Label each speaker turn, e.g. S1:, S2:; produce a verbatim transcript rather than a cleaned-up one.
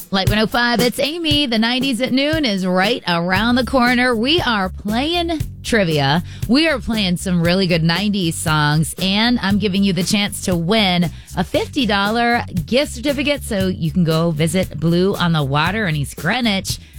S1: Light one oh five, it's Amy. The nineties at noon is right around the corner. We are playing trivia. We are playing some really good nineties songs, and I'm giving you the chance to win a fifty dollars gift certificate so you can go visit Blue on the Water in East Greenwich.